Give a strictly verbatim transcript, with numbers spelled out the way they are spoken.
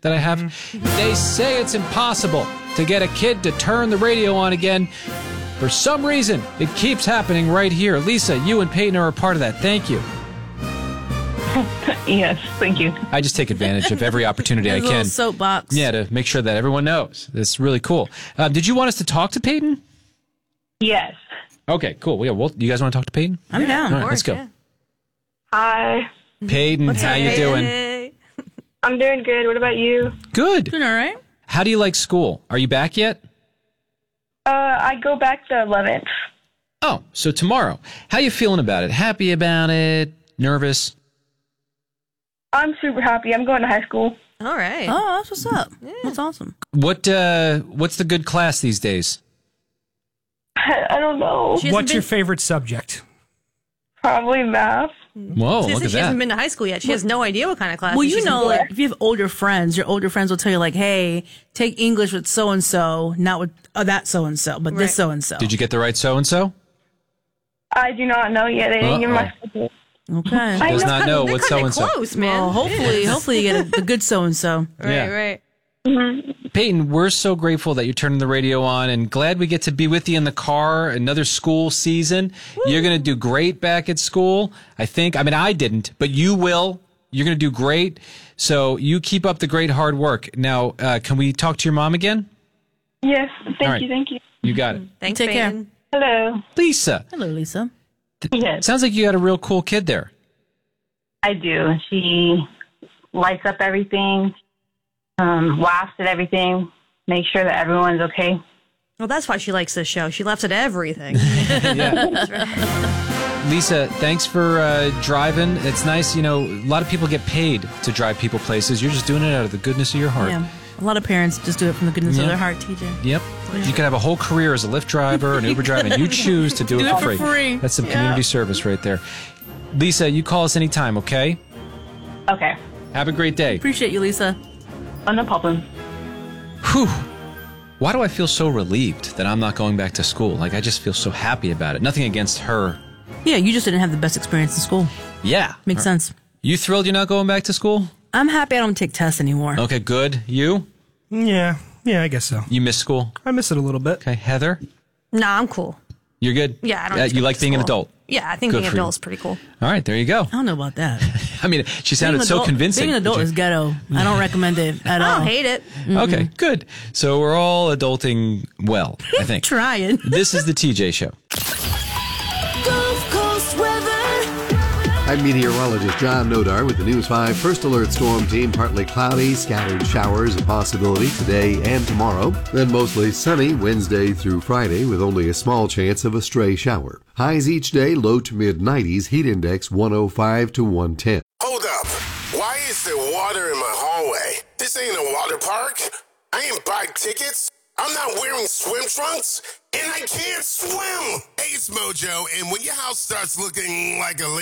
that I have. Mm-hmm. They say it's impossible to get a kid to turn the radio on again. For some reason, it keeps happening right here. Lisa, you and Peyton are a part of that. Thank you. Yes, thank you. I just take advantage of every opportunity I There's a can. little soapbox. Yeah, to make sure that everyone knows. It's really cool. Uh, did you want us to talk to Peyton? Yes. Okay, cool. Well, yeah, well, you guys want to talk to Peyton? I'm yeah, down. All right, Course, let's go. Yeah. Hi. Peyton, What's how up, you Peyton? doing? Hey. I'm doing good. What about you? Good. Doing all right. How do you like school? Are you back yet? Uh, I go back the eleventh. Oh, so tomorrow. How you feeling about it? Happy about it? Nervous? I'm super happy. I'm going to high school. All right. Oh, that's what's up. Yeah. That's awesome. What uh what's the good class these days? I, I don't know. She hasn't What's been- your favorite subject? Probably math. Whoa, She look said at she hasn't that. been to high school yet. She has no idea what kind of class. Well, you she's in. know, like, if you have older friends, your older friends will tell you, like, hey, take English with so-and-so, not with uh, that so-and-so, but Right. this so-and-so. Did you get the right so-and-so? I do not know yet. They didn't give me my Uh-oh. schedule. Okay. I Does know. not know They're what kinda so-and-so. close, man. Well, hopefully, hopefully you get a, the good so-and-so. Right, Yeah. right. Peyton, we're so grateful that you're turning the radio on and glad we get to be with you in the car. Another school season. Woo. You're going to do great back at school. I think. I mean, I didn't, but you will. You're going to do great. So you keep up the great hard work. Now, uh, can we talk to your mom again? Yes. Thank All right. you. Thank you. You got it. Thanks, Take care. Peyton. Hello. Lisa. Hello, Lisa. Yes, Sounds like you got a real cool kid there. I do. She lights up everything, um, laughs at everything, makes sure that everyone's okay. Well, that's why she likes this show. She laughs at everything. Yeah. Lisa, thanks for uh, driving. It's nice, you know, a lot of people get paid to drive people places. You're just doing it out of the goodness of your heart. Yeah. A lot of parents just do it from the goodness Yeah. of their heart, T J. Yep. You could have a whole career as a Lyft driver, an Uber driver, and you choose to do, Do it, it for for free. free. That's some Yeah. community service right there. Lisa, you call us anytime, okay? Okay. Have a great day. Appreciate you, Lisa. Oh, no problem. Whew. Why do I feel so relieved that I'm not going back to school? Like, I just feel so happy about it. Nothing against her. Yeah, you just didn't have the best experience in school. Yeah. Makes sense. You thrilled you're not going back to school? I'm happy I don't take tests anymore. Okay, good. You? Yeah, yeah, I guess so. You miss school? I miss it a little bit. Okay, Heather? Nah, I'm cool. You're good? Yeah, I don't. Uh, need to you go like to being an school. adult? Yeah, I think Good being an for you. adult is pretty cool. All right, there you go. I don't know about that. I mean, she sounded Being so adult- convincing. Being an adult Did you- is ghetto. I don't recommend it at I all. don't hate it. Okay, good. So we're all adulting well, I think. Trying. This is the T J Show. Gulf Coast weather. I'm meteorologist John Nodar with the News five First Alert Storm Team. Partly cloudy, scattered showers a possibility today and tomorrow. Then mostly sunny Wednesday through Friday with only a small chance of a stray shower. Highs each day low to mid nineties. Heat index one oh five to one ten. Hold up. Why is there water in my hallway? This ain't a water park. I ain't buy tickets. I'm not wearing swim trunks. And I can't swim. Hey, it's Mojo. And when your house starts looking like a